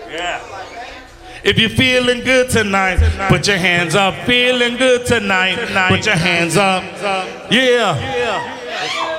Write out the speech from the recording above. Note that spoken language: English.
Yeah. If you're feeling good tonight, put your hands up. Feeling good tonight, put your hands up. Yeah.